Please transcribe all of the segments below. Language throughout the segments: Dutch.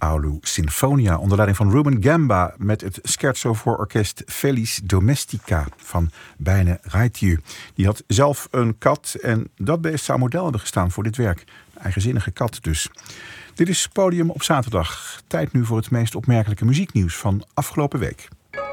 Aulu Sinfonia onder leiding van Ruben Gamba met het scherzo voor orkest Felis Domestica van Bijne Raithieu. Die had zelf een kat en dat beest zou model hebben gestaan voor dit werk. Een eigenzinnige kat dus. Dit is Podium op zaterdag. Tijd nu voor het meest opmerkelijke muzieknieuws van afgelopen week.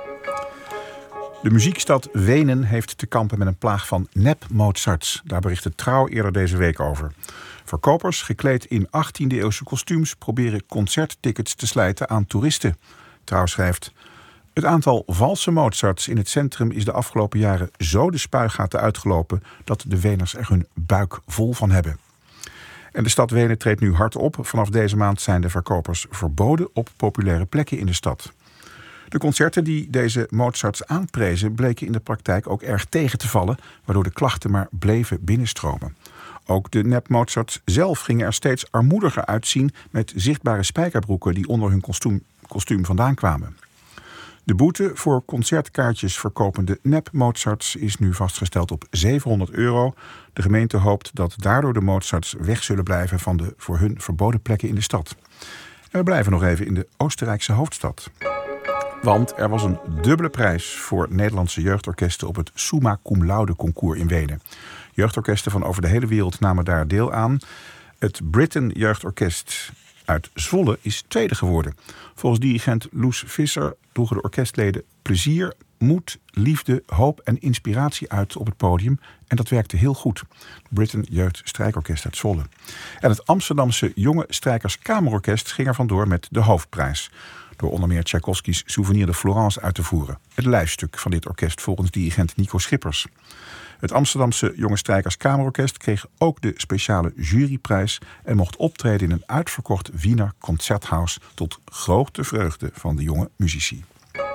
De muziekstad Wenen heeft te kampen met een plaag van nep-Mozarts. Daar berichtte Trouw eerder deze week over. Verkopers, gekleed in 18e-eeuwse kostuums, proberen concerttickets te slijten aan toeristen. Trouw schrijft: het aantal valse Mozarts in het centrum is de afgelopen jaren zo de spuigaten uitgelopen dat de Weners er hun buik vol van hebben. En de stad Wenen treedt nu hard op. Vanaf deze maand zijn de verkopers verboden op populaire plekken in de stad. De concerten die deze Mozarts aanprezen bleken in de praktijk ook erg tegen te vallen, waardoor de klachten maar bleven binnenstromen. Ook de nep-Mozarts zelf gingen er steeds armoediger uitzien met zichtbare spijkerbroeken die onder hun kostuum vandaan kwamen. De boete voor concertkaartjes verkopende nep-Mozarts is nu vastgesteld op €700. De gemeente hoopt dat daardoor de Mozarts weg zullen blijven van de voor hun verboden plekken in de stad. En we blijven nog even in de Oostenrijkse hoofdstad. Want er was een dubbele prijs voor Nederlandse jeugdorkesten op het Summa Cum Laude concours in Wenen. Jeugdorkesten van over de hele wereld namen daar deel aan. Het Britten Jeugdorkest uit Zwolle is tweede geworden. Volgens dirigent Loes Visser droegen de orkestleden plezier, moed, liefde, hoop en inspiratie uit op het podium. En dat werkte heel goed. Britten Jeugd Strijkorkest uit Zwolle. En het Amsterdamse Jonge Strijkers Kamerorkest ging er vandoor met de hoofdprijs. Door onder meer Tchaikovskys Souvenir de Florence uit te voeren. Het lijfstuk van dit orkest volgens dirigent Nico Schippers. Het Amsterdamse Jonge Strijkers Kamerorkest kreeg ook de speciale juryprijs en mocht optreden in een uitverkocht Wiener Concerthaus tot grote vreugde van de jonge muzici.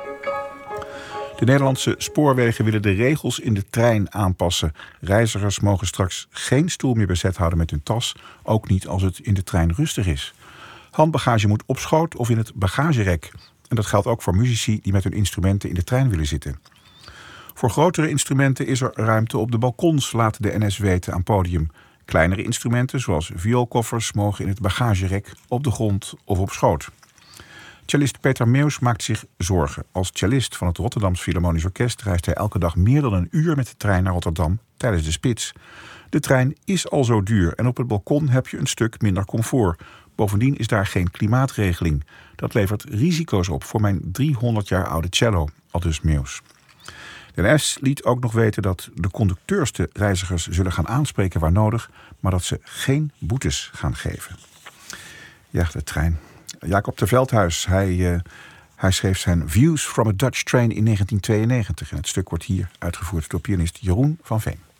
De Nederlandse spoorwegen willen de regels in de trein aanpassen. Reizigers mogen straks geen stoel meer bezet houden met hun tas, ook niet als het in de trein rustig is. Handbagage moet op schoot of in het bagagerek. En dat geldt ook voor muzici die met hun instrumenten in de trein willen zitten. Voor grotere instrumenten is er ruimte op de balkons, laat de NS weten aan Podium. Kleinere instrumenten, zoals vioolkoffers, mogen in het bagagerek, op de grond of op schoot. Cellist Peter Meeuws maakt zich zorgen. Als cellist van het Rotterdams Philharmonisch Orkest reist hij elke dag meer dan een uur met de trein naar Rotterdam tijdens de spits. De trein is al zo duur en op het balkon heb je een stuk minder comfort. Bovendien is daar geen klimaatregeling. Dat levert risico's op voor mijn 300 jaar oude cello, aldus Meeuws. De NS liet ook nog weten dat de conducteurs de reizigers zullen gaan aanspreken waar nodig, maar dat ze geen boetes gaan geven. Ja, de trein. Jacob ter Veldhuis, hij schreef zijn Views from a Dutch Train in 1992. En het stuk wordt hier uitgevoerd door pianist Jeroen van Veen.